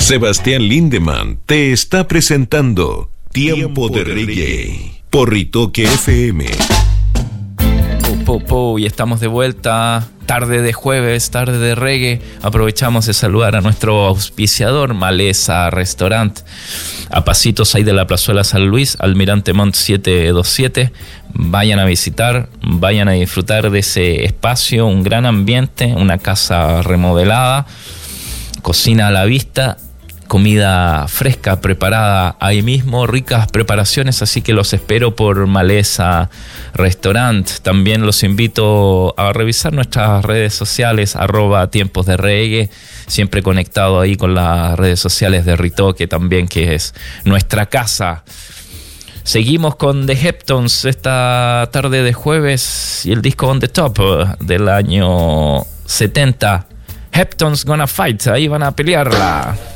Sebastián Lindemann te está presentando Tiempo de Reggae por Ritoque FM. Y estamos de vuelta, tarde de jueves, tarde de reggae. Aprovechamos de saludar a nuestro auspiciador, Maleza Restaurant, a pasitos ahí de la Plazuela San Luis, Almirante Montt 727. Vayan a visitar, vayan a disfrutar de ese espacio, un gran ambiente, una casa remodelada, cocina a la vista, comida fresca preparada ahí mismo, ricas preparaciones, así que los espero por Maleza Restaurant. También los invito a revisar nuestras redes sociales, @tiempos de reggae, siempre conectado ahí con las redes sociales de Ritoque también, que es nuestra casa. Seguimos con The Heptones esta tarde de jueves y el disco On The Top del año 70. Heptones Gonna Fight, ahí van a pelearla.